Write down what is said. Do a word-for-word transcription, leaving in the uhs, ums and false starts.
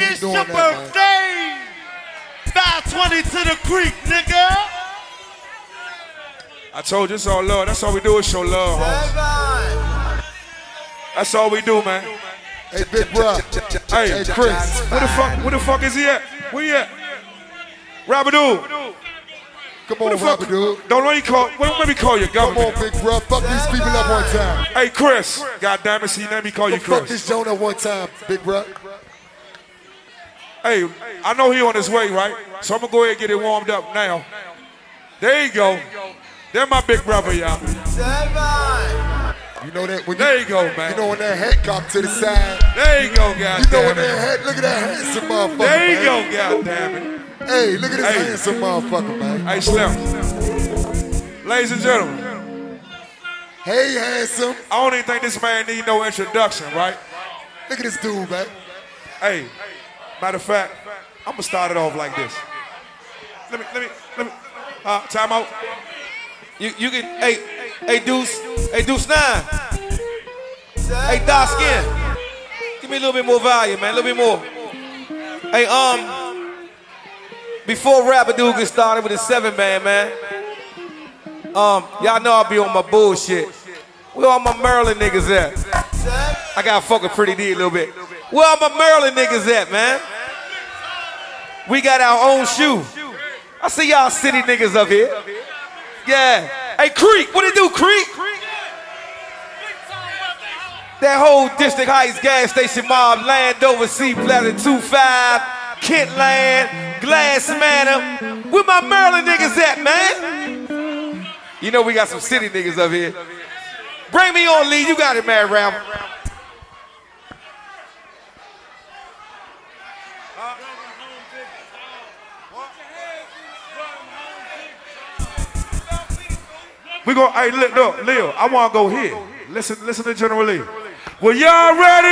It's your birthday. five twenty to the creek, nigga. I told you it's all love. That's all we do is show love, homie. That's all we do, man. Hey, big bro. Hey, hey, Chris. Where the fuck? Where the fuck is he at? Where he at? Rabadoo. Come on, Rabadoo. Don't let me call. Let me call your government. Come on, big bro. Fuck these people up one time. Hey, Chris. God damn it, see, let me call you Chris. Fuck this Jonah one time, big bro. Hey, I know he on his way, right? So I'm gonna go ahead and get it warmed up now. There you go. They're my big brother, y'all. You know that when there you, you go, man. You know when that hat cocked to the side. There you go, goddamn. You know when that hat. Look at that handsome motherfucker. There you man. go, goddamn it. Hey, look at this hey. handsome motherfucker, man. Hey, Slim. Ladies and gentlemen. Hey, handsome. I don't even think this man need no introduction, right? Look at this dude, man. Hey, matter of fact, I'm gonna start it off like this. Let me, let me, let me. Uh, time out. You, you can, hey, hey, Deuce, hey, Deuce Nine. Hey, Dark Skin. Give me a little bit more volume, man, a little bit more. Hey, um, before Rabadoo gets started with his seven man, man, um, y'all know I'll be on my bullshit. Where all my Maryland niggas at? I gotta fuck with Pretty D a little bit. Where all my Maryland niggas at, man? We got our own shoe. I see y'all city niggas up here. Yeah. Hey, Creek, what it do, Creek? That whole District Heights gas station mob, Landover, Sea Plaza, two five, Kentland, Glass Manor. Where my Maryland niggas at, man? You know we got some city niggas up here. Bring me on, Lee. You got it, man, Ram. We go, hey, look, look, Leo, I want to go here. Listen, listen to General Lee. Well, y'all ready?